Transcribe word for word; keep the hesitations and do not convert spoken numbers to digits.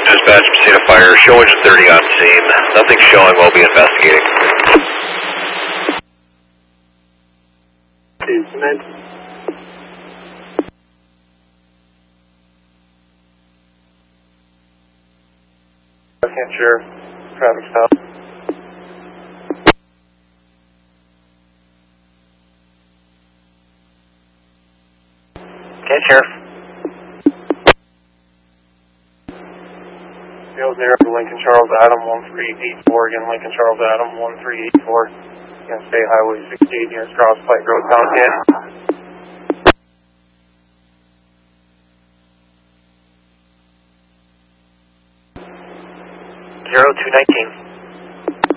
Dispatch, scene of fire. Show engine thirty on scene. Nothing showing. We'll be investigating. Cement. Can't share traffic stop. Okay, Sheriff. zero zero to Lincoln Charles Adam one three eight four. Again, Lincoln Charles Adam one three eight four. Again, State Highway sixty-eight near Cross Pike Road, Township. zero two nineteen.